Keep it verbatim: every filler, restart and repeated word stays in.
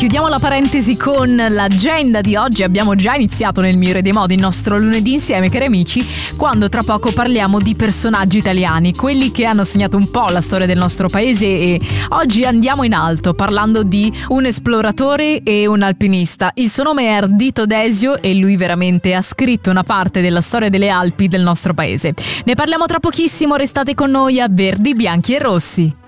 chiudiamo la parentesi con l'agenda di oggi. Abbiamo già iniziato nel migliore dei modi il nostro lunedì insieme, cari amici, quando tra poco parliamo di personaggi italiani, quelli che hanno segnato un po' la storia del nostro paese, e oggi andiamo in alto parlando di un esploratore e un alpinista. Il suo nome è Ardito Desio e lui veramente ha scritto una parte della storia delle Alpi del nostro paese. Ne parliamo tra pochissimo, restate con noi a Verdi, Bianchi e Rossi.